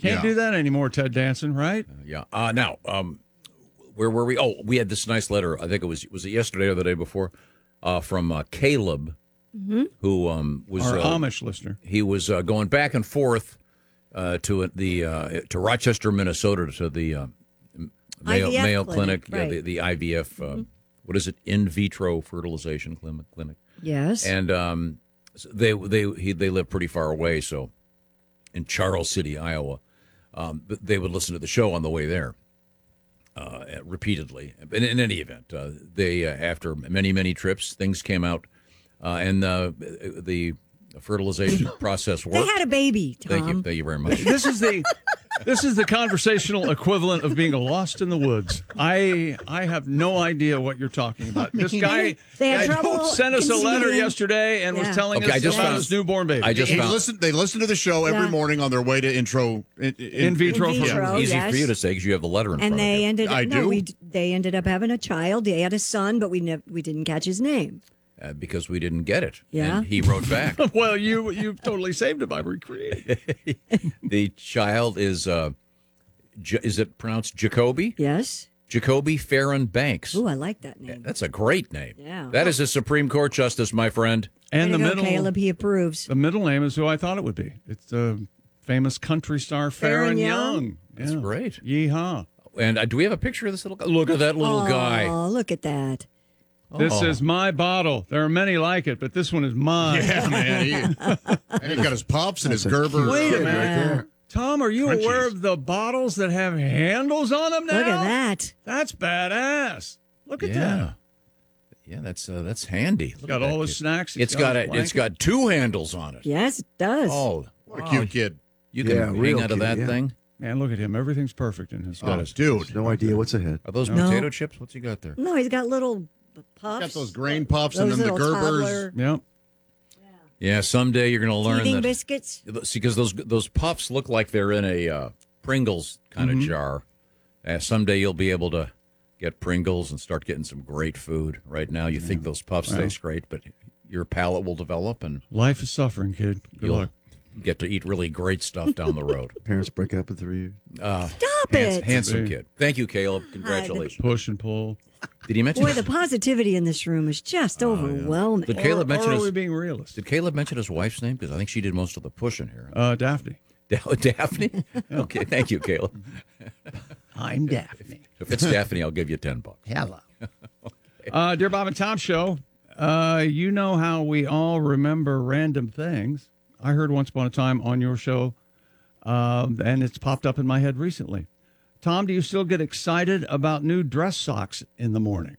Can't do that anymore, Ted Danson, right? Now, where were we? Oh, we had this nice letter. I think was it yesterday or the day before, from Caleb, who was Our Amish listener. He was going back and forth to Rochester, Minnesota, to the Mayo Clinic, right. the IVF. What is it? In vitro fertilization clinic. Yes. And so they live pretty far away, so in Charles City, Iowa. But they would listen to the show on the way there repeatedly. But in any event, they after many trips, things came out, and the fertilization process worked. They had a baby, Tom. Thank you very much. This is the conversational equivalent of being lost in the woods. I have no idea what you're talking about. This guy sent us a letter yesterday and was telling us about his newborn baby. They listen to the show every morning on their way to in vitro. Easy for you to say because you have the letter in front of you. They ended up having a child. They had a son, but we didn't catch his name. Because we didn't get it. Yeah. And he wrote back. Well, you totally saved it by recreating. The child is it pronounced Jacoby? Yes. Jacoby Farron Banks. Ooh, I like that name. That's a great name. Yeah. That is a Supreme Court justice, my friend. And the middle, Caleb, he approves. The middle name is who I thought it would be. It's the famous country star Farron Young. That's great. Yeehaw. And do we have a picture of this little guy? Look at that little guy. Oh, look at that. This is my bottle. There are many like it, but this one is mine. Yeah, man. And he's got his puffs and his Gerber. Wait a minute. Tom, are you aware of the bottles that have handles on them now? Look at that. That's badass. Look at that. Yeah, that's handy. It's got all the snacks. It's got two handles on it. Yes, it does. Oh, what a cute kid. You can hang out of that thing. Man, look at him. Everything's perfect in his house. Dude. No idea what's ahead. Are those potato chips? What's he got there? No, he's got little puffs. Got those grain puffs and then the Gerbers. Yep. Yeah, someday you're going to learn Eating that. biscuits. See, because those puffs look like they're in a Pringles kind of jar. Someday you'll be able to get Pringles and start getting some great food. Right now, you think those puffs taste great, but your palate will develop and life is suffering, kid. Good luck. Get to eat really great stuff down the road. Parents break up in 3 years. Stop it. Handsome kid. Thank you, Caleb. Congratulations. Push and pull. Did he mention? Boy, the positivity in this room is just overwhelming. Did Caleb mention or are we being realistic? Did Caleb mention his wife's name? Because I think she did most of the pushing here. Daphne. Daphne? Okay, thank you, Caleb. I'm Daphne. If it's Daphne, I'll give you $10. Hello. Dear Bob and Tom Show, you know how we all remember random things. I heard once upon a time on your show, and it's popped up in my head recently. Tom, do you still get excited about new dress socks in the morning?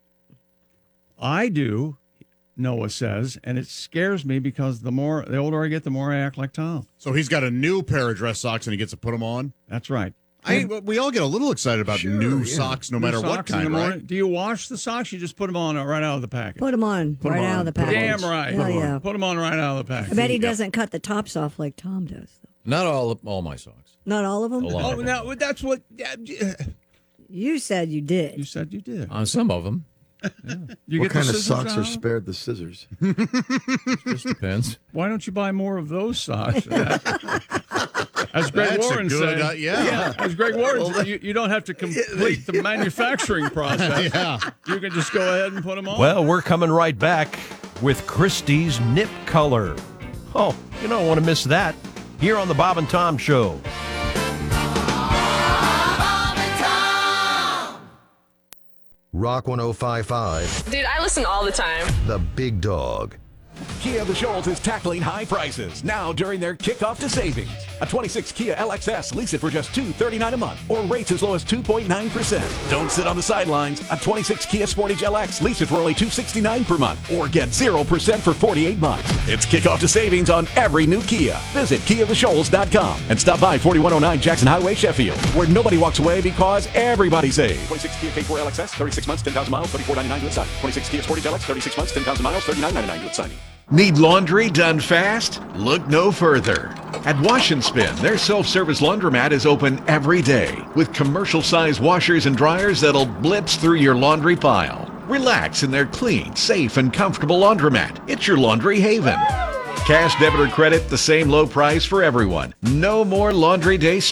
I do, Noah says, and it scares me because the older I get, the more I act like Tom. So he's got a new pair of dress socks and he gets to put them on? That's right. We all get a little excited about new socks, no matter what kind, right? Do you wash the socks? You just put them on right out of the package. Put them on out of the package. Damn right. Hell yeah. Put them on right out of the package. I bet he doesn't cut the tops off like Tom does. Not all my socks. Not all of them? Oh, no, that's what... You said you did. You said you did. On some of them. Yeah. What kind of socks are spared the scissors? Just depends. Why don't you buy more of those socks? As Greg Warren said. As Greg Warren said, you don't have to complete the manufacturing process. You can just go ahead and put them on. Well, we're coming right back with Christie's Nip Color. Oh, you don't want to miss that. Here on the Bob and Tom Show. Rock 105.5. Dude, I listen all the time. The Big Dog. Kia of the Shoals is tackling high prices now during their kickoff to savings. A 26 Kia LXS, lease it for just $239 a month or rates as low as 2.9%. Don't sit on the sidelines. A 26 Kia Sportage LX, lease it for only $269 per month or get 0% for 48 months. It's kickoff to savings on every new Kia. Visit KiaOfTheShoals.com and stop by 4109 Jackson Highway, Sheffield, where nobody walks away because everybody saves. 26 Kia K4 LXS, 36 months, 10,000 miles, $34.99 to its signing. 26 Kia Sportage LX, 36 months, 10,000 miles, $39.99 to its signing. Need laundry done fast? Look no further. At Wash and Spin, their self-service laundromat is open every day with commercial-sized washers and dryers that'll blitz through your laundry pile. Relax in their clean, safe, and comfortable laundromat. It's your laundry haven. Cash, debit, or credit, the same low price for everyone. No more laundry day